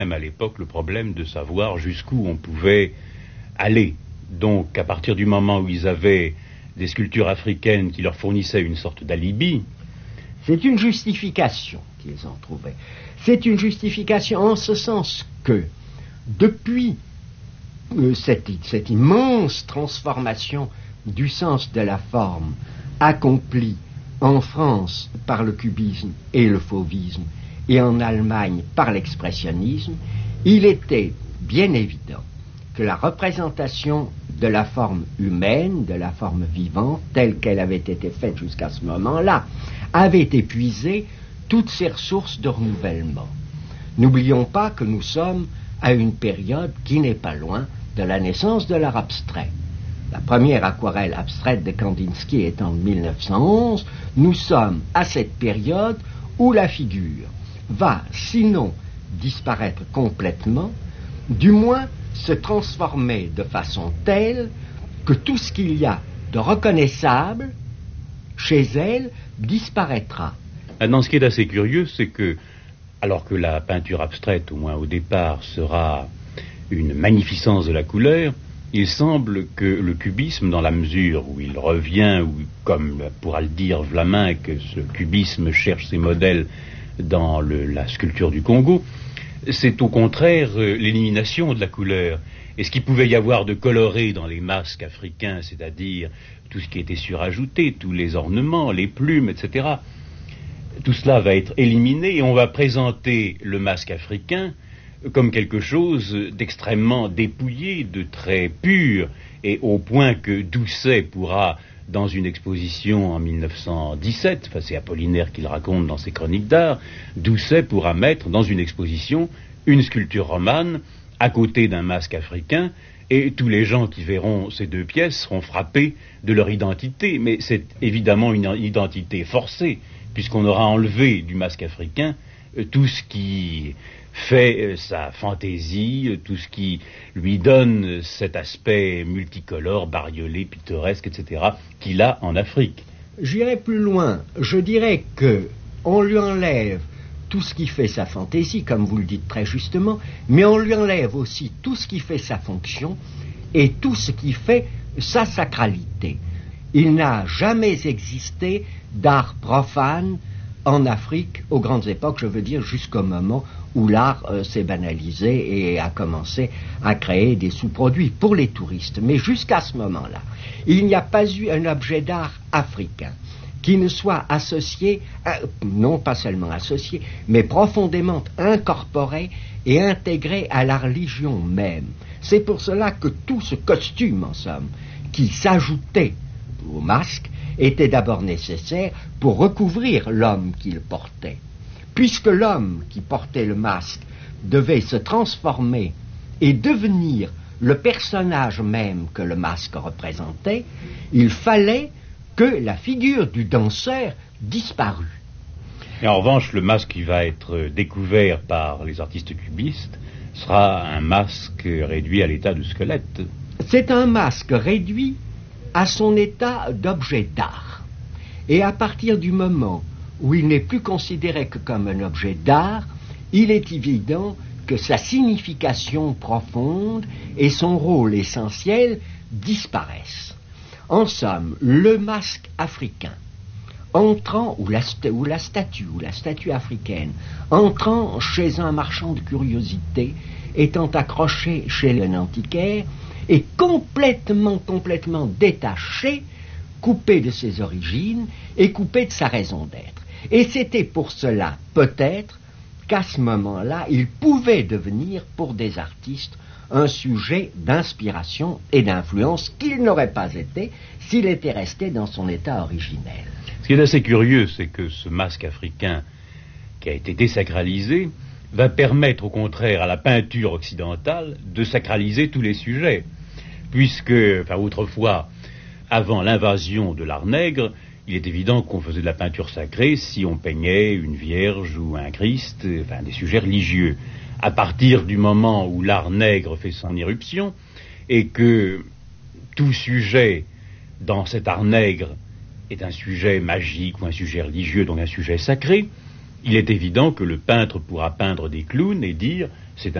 même à l'époque le problème de savoir jusqu'où on pouvait aller. Donc à partir du moment où ils avaient des sculptures africaines qui leur fournissaient une sorte d'alibi, c'est une justification qu'ils en trouvaient. C'est une justification en ce sens que depuis cette immense transformation du sens de la forme accomplie en France par le cubisme et le fauvisme et en Allemagne par l'expressionnisme, il était bien évident que la représentation de la forme humaine, de la forme vivante, telle qu'elle avait été faite jusqu'à ce moment-là, avait épuisé toutes ses ressources de renouvellement. N'oublions pas que nous sommes à une période qui n'est pas loin de la naissance de l'art abstrait. La première aquarelle abstraite de Kandinsky est en 1911. Nous sommes à cette période où la figure va, sinon disparaître complètement, du moins se transformer de façon telle que tout ce qu'il y a de reconnaissable chez elle disparaîtra. Maintenant, ce qui est assez curieux, c'est que, alors que la peinture abstraite, au moins au départ, sera une magnificence de la couleur, il semble que le cubisme, dans la mesure où il revient, ou comme pourra le dire Vlaminck, que ce cubisme cherche ses modèles dans la sculpture du Congo, c'est au contraire l'élimination de la couleur. Et ce qu'il pouvait y avoir de coloré dans les masques africains, c'est-à-dire tout ce qui était surajouté, tous les ornements, les plumes, etc., tout cela va être éliminé et on va présenter le masque africain comme quelque chose d'extrêmement dépouillé, de très pur, et au point que Doucet pourra, dans une exposition en 1917, enfin c'est Apollinaire qui le raconte dans ses chroniques d'art, Doucet pourra mettre dans une exposition une sculpture romane à côté d'un masque africain, et tous les gens qui verront ces deux pièces seront frappés de leur identité, mais c'est évidemment une identité forcée, puisqu'on aura enlevé du masque africain tout ce qui fait sa fantaisie, tout ce qui lui donne cet aspect multicolore, bariolé, pittoresque, etc., qu'il a en Afrique. J'irai plus loin. Je dirais que on lui enlève tout ce qui fait sa fantaisie, comme vous le dites très justement, mais on lui enlève aussi tout ce qui fait sa fonction et tout ce qui fait sa sacralité. Il n'a jamais existé d'art profane en Afrique, aux grandes époques, je veux dire jusqu'au moment où l'art s'est banalisé et a commencé à créer des sous-produits pour les touristes. Mais jusqu'à ce moment-là, il n'y a pas eu un objet d'art africain qui ne soit associé, non pas seulement associé, mais profondément incorporé et intégré à la religion même. C'est pour cela que tout ce costume, en somme, qui s'ajoutait au masque, était d'abord nécessaire pour recouvrir l'homme qu'il portait. Puisque l'homme qui portait le masque devait se transformer et devenir le personnage même que le masque représentait, il fallait que la figure du danseur disparût. Et en revanche, le masque qui va être découvert par les artistes cubistes sera un masque réduit à l'état de squelette. C'est un masque réduit à son état d'objet d'art. Et à partir du moment où il n'est plus considéré que comme un objet d'art, il est évident que sa signification profonde et son rôle essentiel disparaissent. En somme, le masque africain, entrant, ou la statue africaine, entrant chez un marchand de curiosités, étant accroché chez un antiquaire, est complètement détaché, coupé de ses origines et coupé de sa raison d'être. Et c'était pour cela, peut-être, qu'à ce moment-là, il pouvait devenir, pour des artistes, un sujet d'inspiration et d'influence qu'il n'aurait pas été s'il était resté dans son état originel. Ce qui est assez curieux, c'est que ce masque africain qui a été désacralisé va permettre au contraire à la peinture occidentale de sacraliser tous les sujets. Puisque, autrefois, avant l'invasion de l'art nègre, il est évident qu'on faisait de la peinture sacrée si on peignait une vierge ou un Christ, des sujets religieux. À partir du moment où l'art nègre fait son irruption et que tout sujet dans cet art nègre est un sujet magique ou un sujet religieux, donc un sujet sacré, Il est évident que le peintre pourra peindre des clowns et dire c'est